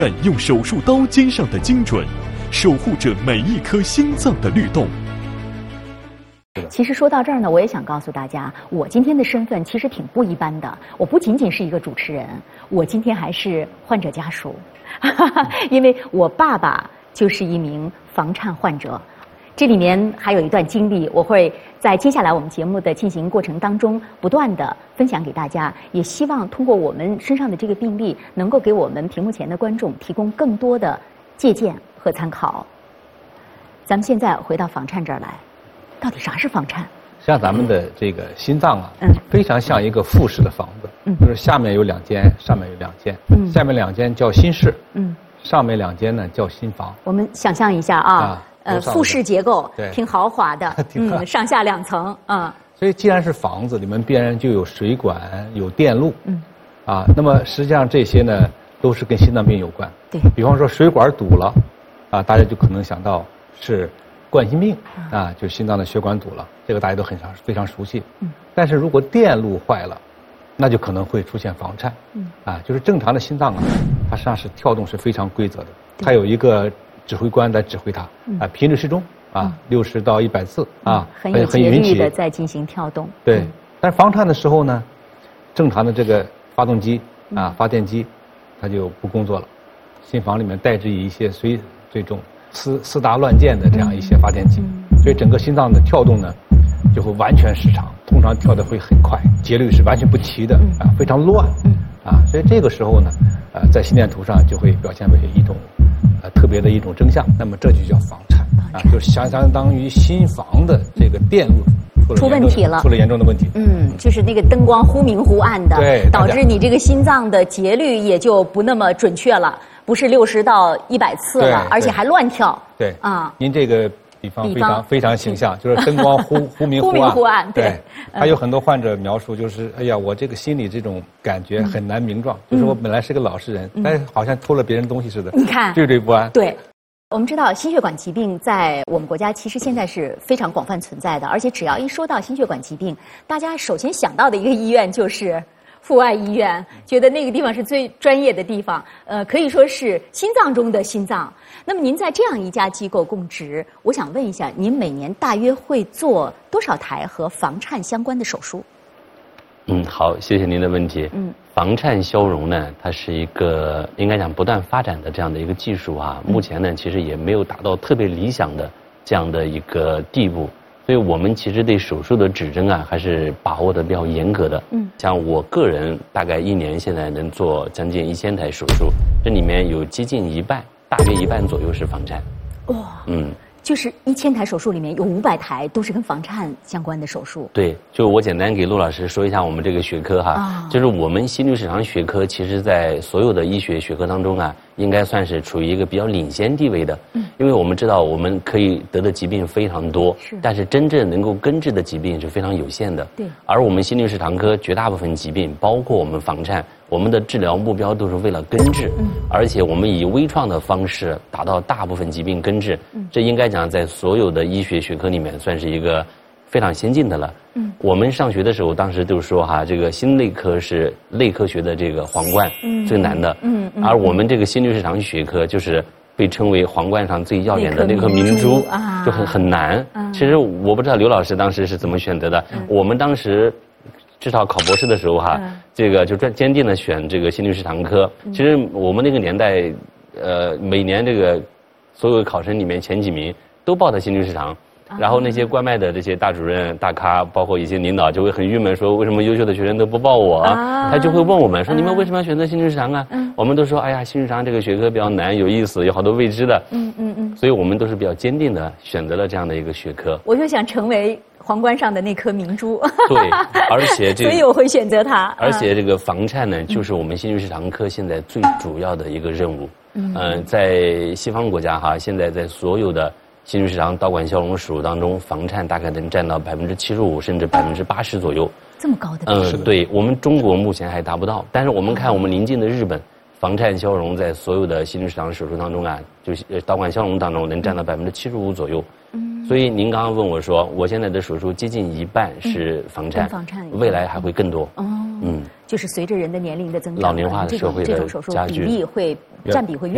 用手术刀尖上的精准，守护着每一颗心脏的律动。 其实说到这儿呢，我也想告诉大家，我今天的身份其实挺不一般的。我不仅仅是一个主持人，我今天还是患者家属，因为我爸爸就是一名房颤患者。这里面还有一段经历，我会在接下来我们节目的进行过程当中不断的分享给大家，也希望通过我们身上的这个病例，能够给我们屏幕前的观众提供更多的借鉴和参考。咱们现在回到房颤这儿来，到底啥是房颤？ 像咱们的这个心脏啊，非常像一个复式的房子，就是下面有2间，上面有2间，下面2间叫心室，上面2间呢叫心房。 我们想象一下啊。复式结构，挺豪华的，上下2层啊。 所以既然是房子，里面必然就有水管、有电路，那么实际上这些呢都是跟心脏病有关。 对， 比方说水管堵了，大家就可能想到是冠心病，就是心脏的血管堵了，这个大家都非常熟悉。但是如果电路坏了，那就可能会出现房颤。就是正常的心脏啊，它实际上是跳动是非常规则的，它有一个指挥官在指挥它，频率适中，60到100次很有节律的在进行跳动。 对，但是房颤的时候呢，正常的这个发动机发电机，它就不工作了，心房里面代之以一些随这种四大乱箭的这样一些发电机，所以整个心脏的跳动呢就会完全失常，通常跳得会很快，节律是完全不齐的，非常乱，所以这个时候呢，在心电图上就会表现为一种特别的一种征象，那么这就叫房颤，就是相当于心房的这个电路出问题了，出了严重的问题。 就是那个灯光忽明忽暗的， 对， 导致你这个心脏的节律也就不那么准确了，不是60到100次了，而且还乱跳。 对您这个比方非常形象，就是灯光忽明忽暗。对，还有很多患者描述就是，哎呀，我这个心里这种感觉很难名状，就是我本来是个老实人，但是好像偷了别人东西似的， 你看， 惴惴不安。 对。我们知道心血管疾病在我们国家其实现在是非常广泛存在的，而且只要一说到心血管疾病，大家首先想到的一个医院就是阜外医院，觉得那个地方是最专业的地方，可以说是心脏中的心脏。那么您在这样一家机构供职，我想问一下，您每年大约会做多少台和房颤相关的手术？ 好，谢谢您的问题。房颤消融呢，它是一个应该讲不断发展的这样的一个技术目前呢，其实也没有达到特别理想的这样的一个地步，所以我们其实对手术的指针还是把握的比较严格的。像我个人大概1年现在能做将近1000台手术，这里面有接近一半，大约一半左右是房颤。 就是1000台手术里面有500台都是跟房颤相关的手术。 对，就我简单给陆老师说一下我们这个学科就是我们心律失常学科，其实在所有的医学学科当中应该算是处于一个比较领先地位的。因为我们知道我们可以得的疾病非常多，但是真正能够根治的疾病是非常有限的。对，而我们心律失常科绝大部分疾病，包括我们房颤，我们的治疗目标都是为了根治，而且我们以微创的方式达到大部分疾病根治，这应该讲在所有的医学学科里面算是一个非常先进的了。我们上学的时候，当时就说这个心内科是类科学的这个皇冠，最难的。而我们这个心律失常学科就是被称为皇冠上最耀眼的那颗明珠，就很难。其实我不知道刘老师当时是怎么选择的，我们当时至少考博士的时候这个就坚定的选这个心律失常科。其实我们那个年代，每年这个所有考生里面前几名都报的心律失常。然后那些关外的这些大主任、大咖，包括一些领导就会很郁闷，说为什么优秀的学生都不报我？他就会问我们说你们为什么要选择心律失常啊？我们都说哎呀，心律失常这个学科比较难，有意思，有好多未知的。所以我们都是比较坚定的选择了这样的一个学科。 我就想成为皇冠上的那颗明珠。 对，而且所以我会选择它。 而且这个房颤呢，就是我们心律失常科现在最主要的一个任务。在西方国家现在在所有的心律失常导管消融手术当中，房颤大概能占到75%甚至80%左右。 这么高的比例？ 对，我们中国目前还达不到，但是我们看我们邻近的日本，房颤消融在所有的心律失常手术当中就是导管消融当中能占到75%左右。所以您刚刚问我说，我现在的手术接近一半是房颤，未来还会更多。 就是随着人的年龄的增长， 老龄化的社会的这种手术比例会占比会越